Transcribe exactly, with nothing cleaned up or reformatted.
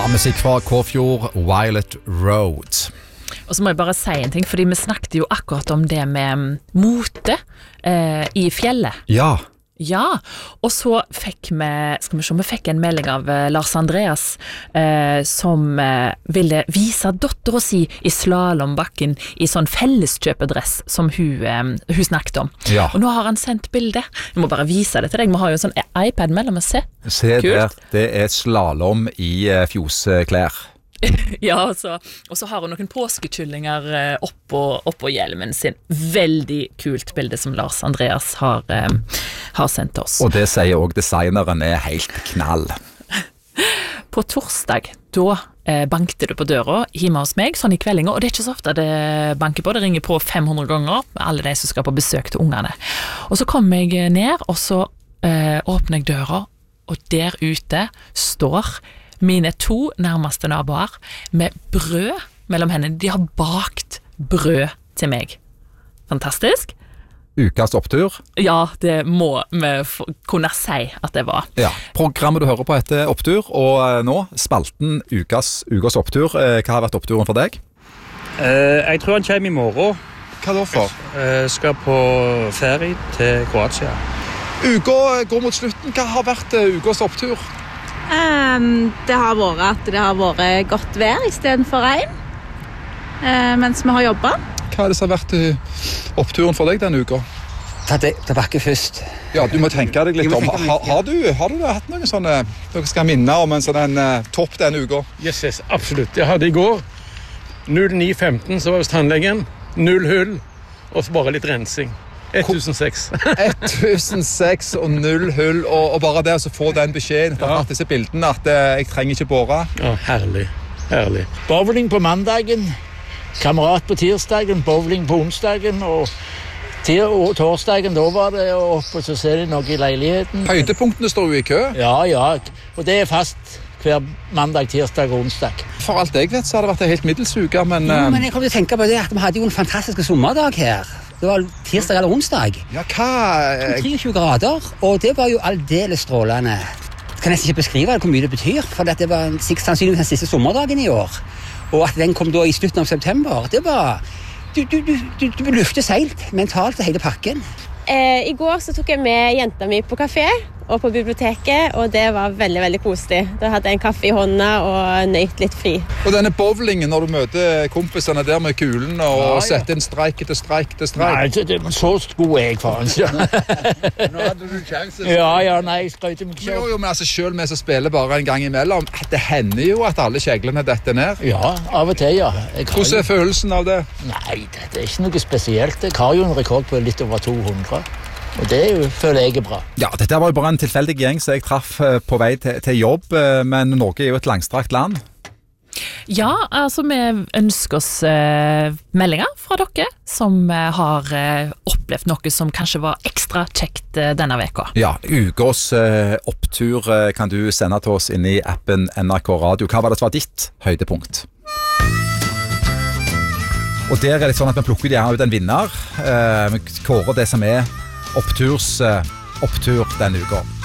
Ja, musikk fra Kåfjord, Violet Road. Og så må jeg bare si en ting, fordi vi snakket jo akkurat om det med mote eh, i fjellet. Ja. Ja, og så fikk vi, skal vi se, vi fikk en melding av eh, Lars Andreas eh, som eh, ville vise dotteren si i slalombakken i sånn felleskjøpedress som hun, eh, hun snakket om. Ja. Og nå har han sendt bildet. Jeg må bare vise det til deg. Vi har jo en sånn iPad mellom oss. Se. Se Kult. der, det er slalom i eh, fjosklær. Ja, altså. Og så har hun noen påskekyllinger eh, oppå, oppå hjelmen sin. Veldig kult bilde som Lars Andreas har, eh, har sendt oss. Og det sier også designeren er helt knall. På torsdag, da eh, bankte du på døra hjemme hos meg, sånn i kveldinga, og det er ikke så ofte det banker på, det ringer på fem hundre ganger, alle de som skal på besøk til ungene. Og så kom jeg ned, og så eh, åpner jeg døra, og der ute står mine to nærmeste naboer med brød mellom hendene. De har bakt brød til meg. Fantastisk. Ukas opptur. Ja, det må vi få, kunne si at det var. Ja, programmet du hører på heter Opptur, og eh, nå spalten Ukas, ukas opptur. Eh, hva har vært oppturen for deg? Uh, jeg tror han kommer i morgen. Hva da for? Uh, skal på ferie til Kroatia. Uka går mot slutten. Hva har vært uh, ukas opptur? Um, det har vært at det har vært godt vær i stedet for regn uh, mens vi har jobbet. Hva er det som har vært uh, oppturen for deg denne uka? Ta det tilbake først. Ja, du må tenke deg litt Jeg må om. tenke meg Ha, litt, ja. har, du, har du hatt noen sånne, dere skal minne om en sånn en, uh, topp denne uka? Yes, yes, absolutt. Jeg hadde i går null ni femten, så var jeg hos tannlegen. Null hull, og så bare litt rensing. ett tusen seks. ett tusen seks og null hull, og, og bare det å få den beskjeden fra Ja. disse bildene at uh, jeg trenger ikke båre. Ja, herlig. Herlig. Bowling på mandagen, kamerat på tirsdagen, bowling på onsdagen, og, tir og torsdagen, da var det opp og så ser de noe i leiligheten. Høydepunktene står jo i kø. Ja, ja, og det er fast hver mandag, tirsdag og onsdag. For alt jeg vet så har det vært en helt middels uke, men, Jo, uh, men jeg kom til å tenke på det at vi hadde jo en fantastisk sommerdag her. Det var tirsdag eller onsdag. ja, hva... Uh, treogtjue grader, og det var jo aldeles strålende. Jeg kan nesten ikke beskrive hvor mye det betyr, for det var en, sannsynligvis den siste sommerdagen i år. Og at den kom da i slutten av september, det var... Du, du, du, du, du lufte seilt mentalt til hele pakken. Eh, I går så tok jeg med jenta mi på kafé og på biblioteket, og det var veldig, veldig koselig. Da hadde jeg en kaffe i hånda og nøyt litt fri. Og denne bowlingen, når du møter kompisene der med kulen og Ja, ja. setter en streik etter streik etter streik. Nei, det, det, så god er jeg faen ikke. Nå hadde du sjansen. Ja, ja, nei, jeg skrøyter meg ikke Jo, opp. jo, men altså selv vi som spiller bare en gang imellom, det hender jo at alle kjeglene detter ned. Ja, av og til, ja. Jeg har Hvordan jo, er følelsen av det? nei, det, det er ikke noe spesielt. Jeg har jo en rekord på litt over to hundre. Og det er jo, føler jeg er bra. Ja, dette var jo bare en tilfeldig gjeng som jeg traff eh, på vei til, til jobb, eh, men Norge er jo et langstrakt land. Ja, altså vi ønsker oss eh, meldinger fra dere som eh, har eh, opplevd noe som kanskje var ekstra kjekt eh, denne veka. Ja, ukas eh, opptur eh, kan du sende til oss inn i appen N R K Radio. Hva var det som var ditt høydepunkt? Og der er det sånn at vi plukker gjerne ut en vinner. Eh, vi kårer det som er oppturs eh, opptur denne uka.